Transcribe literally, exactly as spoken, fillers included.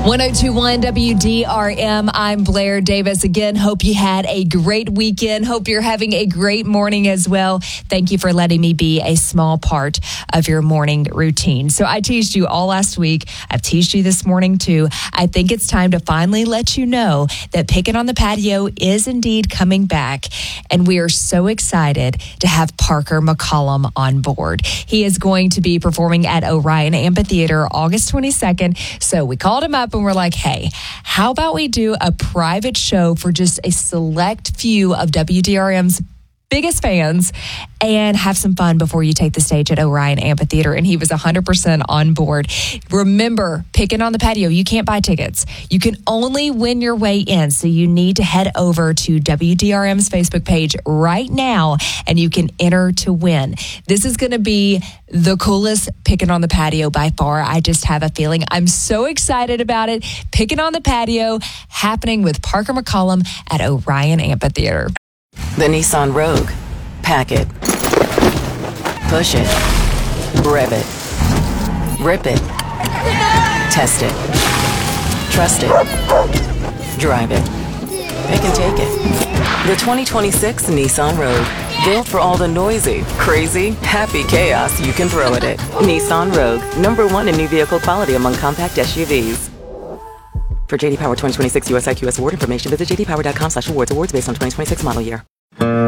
one oh two point one W D R M. I'm Blair Davis. Again, hope you had a great weekend. Hope you're having a great morning as well. Thank you for letting me be a small part of your morning routine. So I teased you all last week. I've teased you this morning too. I think it's time to finally let you know that Picking on the Patio is indeed coming back. And we are so excited to have Parker McCollum on board. He is going to be performing at Orion Amphitheater August twenty-second. So we called him up and we're like, hey, how about we do a private show for just a select few of W D R M's biggest fans and have some fun before you take the stage at Orion Amphitheater. And he was one hundred percent on board. Remember, Picking on the Patio, you can't buy tickets. You can only win your way in. So you need to head over to W D R M's Facebook page right now and you can enter to win. This is going to be the coolest Picking on the Patio by far. I just have a feeling. I'm so excited about it. Picking on the Patio happening with Parker McCollum at Orion Amphitheater. The Nissan Rogue. Pack it. Push it. Rev it. Rip it. Test it. Trust it. Drive it. Pick and take it. The twenty twenty-six Nissan Rogue. Built for all the noisy, crazy, happy chaos you can throw at it. Nissan Rogue. Number one in new vehicle quality among compact S U Vs. For J D Power twenty twenty-six U S I Q S award information, visit j d power dot com slash awards. Awards based on twenty twenty-six model year.